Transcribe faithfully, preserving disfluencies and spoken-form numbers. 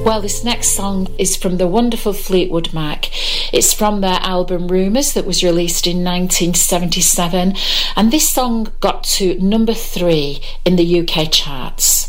Well, this next song is from the wonderful Fleetwood Mac. It's from their album Rumours that was released in nineteen seventy-seven, and this song got to number three in the U K charts.